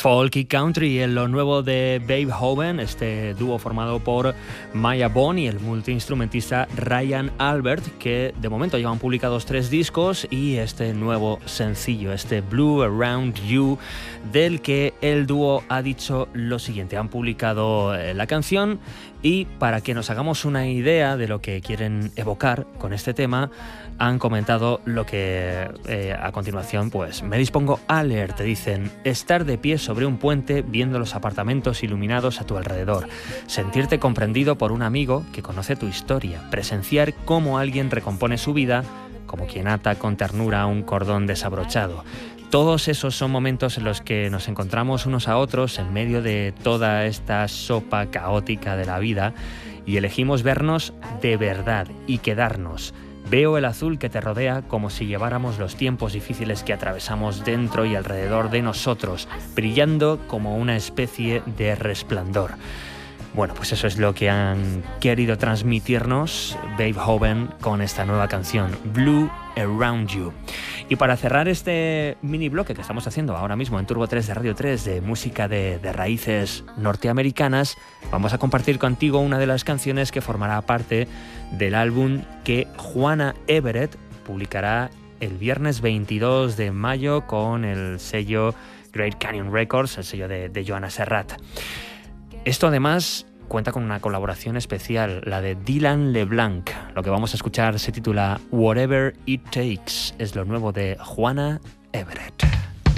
Folk y country en lo nuevo de Beethoven, este dúo formado por Maya Bond y el multiinstrumentista Ryan Albert, que de momento llevan publicados 3 discos y este nuevo sencillo, este Blue Around You, del que el dúo ha dicho lo siguiente. Han publicado la canción y, para que nos hagamos una idea de lo que quieren evocar con este tema, han comentado lo que a continuación pues me dispongo a leer. Te dicen: estar de pie sobre un puente viendo los apartamentos iluminados a tu alrededor, sentirte comprendido por un amigo que conoce tu historia, presenciar cómo alguien recompone su vida como quien ata con ternura un cordón desabrochado. Todos esos son momentos en los que nos encontramos unos a otros en medio de toda esta sopa caótica de la vida y elegimos vernos de verdad y quedarnos. Veo el azul que te rodea como si lleváramos los tiempos difíciles que atravesamos dentro y alrededor de nosotros, brillando como una especie de resplandor. Bueno, pues eso es lo que han querido transmitirnos Beethoven con esta nueva canción, Blue Around You. Y para cerrar este mini bloque que estamos haciendo ahora mismo en Turbo 3 de Radio 3 de música de raíces norteamericanas, vamos a compartir contigo una de las canciones que formará parte del álbum que Juana Everett publicará el viernes 22 de mayo con el sello Great Canyon Records, el sello de Joana Serrat. Esto además cuenta con una colaboración especial, la de Dylan LeBlanc. Lo que vamos a escuchar se titula Whatever It Takes. Es lo nuevo de Juana Everett.